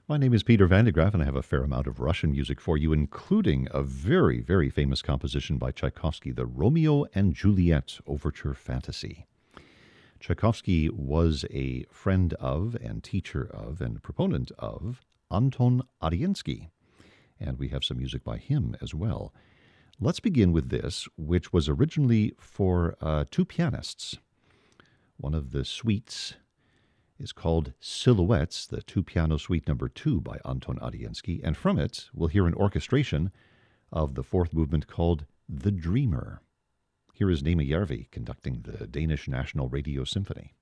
My name is Peter Van de Graaff, and I have a fair amount of Russian music for you, including a very, very famous composition by Tchaikovsky, the Romeo and Juliet Overture Fantasy. Tchaikovsky was a friend of and teacher of and proponent of Anton Arensky, and we have some music by him as well. Let's begin with this, which was originally for two pianists. One of the suites is called Silhouettes, the two-piano suite number 2 by Anton Arensky, and from it we'll hear an orchestration of the fourth movement called The Dreamer. Here is Nema Järvi conducting the Danish National Radio Symphony.